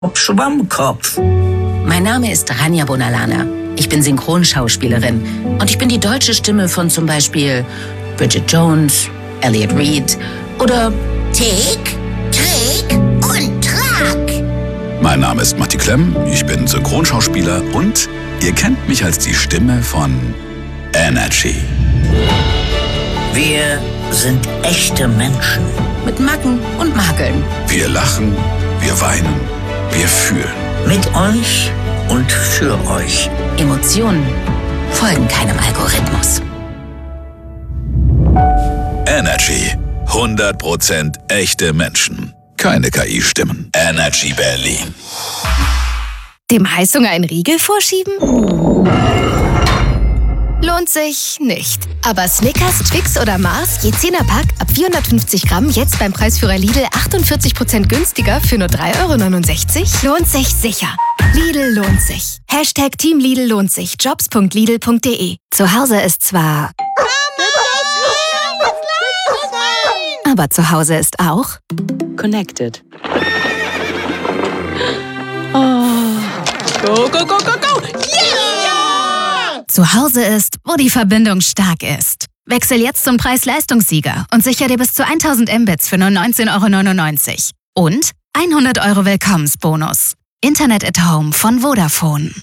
Schwammkopf. Mein Name ist Rania Bonalana. Ich bin Synchronschauspielerin und ich bin die deutsche Stimme von zum Beispiel Bridget Jones, Elliot Reed oder Tick, Trick und Track. Mein Name ist Matti Klemm, ich bin Synchronschauspieler und ihr kennt mich als die Stimme von Energy. Wir sind echte Menschen. mit Macken und Makeln. Wir lachen, wir weinen, wir fühlen. Mit euch und für euch. Emotionen folgen keinem Algorithmus. Energy. 100% echte Menschen. Keine KI-Stimmen. Energy Berlin. Dem Heißhunger einen Riegel vorschieben? Lohnt sich nicht. Aber Snickers, Twix oder Mars, je 10er Pack, ab 450 Gramm, jetzt beim Preisführer Lidl 48% günstiger für nur 3,69 €? Lohnt sich sicher. Lidl lohnt sich. Hashtag Team Lidl lohnt sich. Jobs.lidl.de. Zu Hause ist zwar... aber zu Hause ist auch... Connected. Oh. Go, go, go, go, go! Yeah! Zu Hause ist, wo die Verbindung stark ist. Wechsel jetzt zum Preis-Leistungssieger und sicher dir bis zu 1000 Mbits für nur 19,99 € und 100 € Willkommensbonus. Internet at Home von Vodafone.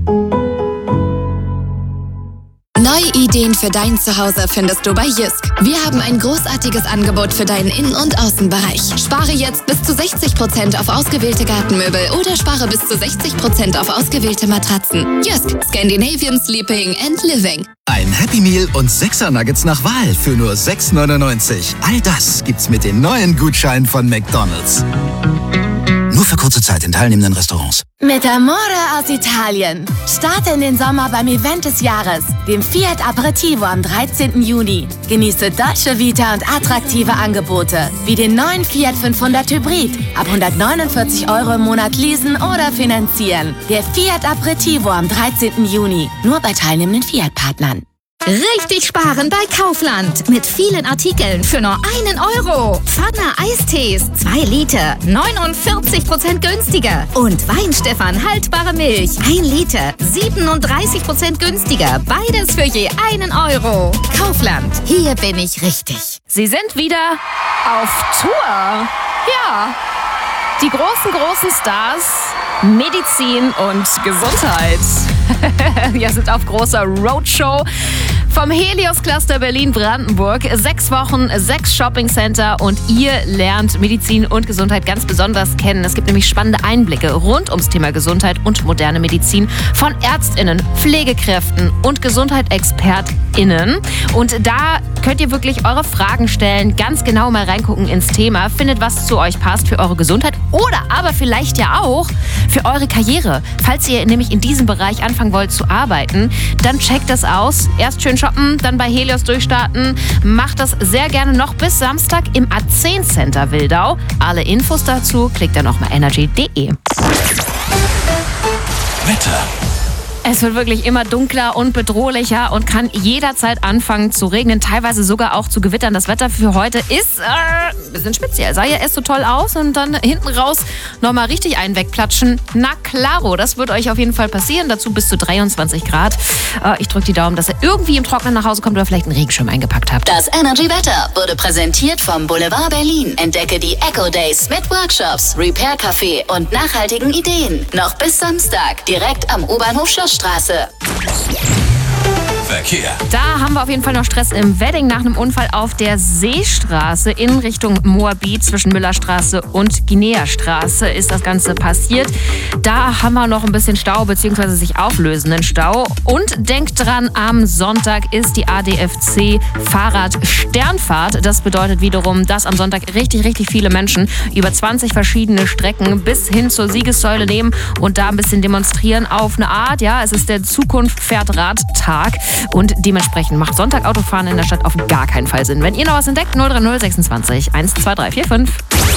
Neue Ideen für dein Zuhause findest du bei Jysk. Wir haben ein großartiges Angebot für deinen Innen- und Außenbereich. Spare jetzt bis zu 60% auf ausgewählte Gartenmöbel oder spare bis zu 60% auf ausgewählte Matratzen. Jysk, Scandinavian Sleeping and Living. Ein Happy Meal und 6er Nuggets nach Wahl für nur 6,99 €. All das gibt's mit den neuen Gutscheinen von McDonald's. Nur für kurze Zeit in teilnehmenden Restaurants. Mit Amore aus Italien. Starte in den Sommer beim Event des Jahres, dem Fiat Aperitivo am 13. Juni. Genieße Dolce Vita und attraktive Angebote, wie den neuen Fiat 500 Hybrid. Ab 149 € im Monat leasen oder finanzieren. Der Fiat Aperitivo am 13. Juni. Nur bei teilnehmenden Fiat-Partnern. Richtig sparen bei Kaufland. Mit vielen Artikeln für nur 1 €. Pfanner Eistees, 2 Liter, 49% günstiger. Und Weinstefan haltbare Milch, 1 Liter, 37% günstiger. Beides für je 1 €. Kaufland, hier bin ich richtig. Sie sind wieder auf Tour. Ja, die großen Stars, Medizin und Gesundheit. Wir sind auf großer Roadshow vom Helios Cluster Berlin-Brandenburg. 6 Wochen, 6 Shoppingcenter und ihr lernt Medizin und Gesundheit ganz besonders kennen. Es gibt nämlich spannende Einblicke rund ums Thema Gesundheit und moderne Medizin von ÄrztInnen, Pflegekräften und GesundheitsexpertInnen. Und da könnt ihr wirklich eure Fragen stellen, ganz genau mal reingucken ins Thema, findet, was zu euch passt für eure Gesundheit oder aber vielleicht ja auch für eure Karriere. Falls ihr nämlich in diesem Bereich anfangen wollt zu arbeiten, dann checkt das aus. Erst schön shoppen, dann bei Helios durchstarten. Macht das sehr gerne noch bis Samstag im A10 Center Wildau. Alle Infos dazu klickt dann nochmal energy.de. Wetter. Es wird wirklich immer dunkler und bedrohlicher und kann jederzeit anfangen zu regnen, teilweise sogar auch zu gewittern. Das Wetter für heute ist ein bisschen speziell. Sah ja erst so toll aus und dann hinten raus nochmal richtig einen wegplatschen. Na klaro, das wird euch auf jeden Fall passieren. Dazu bis zu 23 Grad. Ich drücke die Daumen, dass ihr irgendwie im Trockenen nach Hause kommt oder vielleicht einen Regenschirm eingepackt habt. Das Energy Wetter wurde präsentiert vom Boulevard Berlin. Entdecke die Eco Days mit Workshops, Repair Café und nachhaltigen Ideen. Noch bis Samstag, direkt am U-Bahnhof Schlossstraße. Verkehr. Da haben wir auf jeden Fall noch Stress im Wedding nach einem Unfall auf der Seestraße in Richtung Moabit zwischen Müllerstraße und Guineastraße ist das Ganze passiert. Da haben wir noch ein bisschen Stau bzw. sich auflösenden Stau. Und denkt dran, am Sonntag ist die ADFC Fahrrad-Sternfahrt. Das bedeutet wiederum, dass am Sonntag richtig viele Menschen über 20 verschiedene Strecken bis hin zur Siegessäule nehmen und da ein bisschen demonstrieren auf eine Art. Ja, es ist der Zukunft-Fährt-Rad-Tag. Und dementsprechend macht Sonntag Autofahren in der Stadt auf gar keinen Fall Sinn. Wenn ihr noch was entdeckt, 030 26 12345.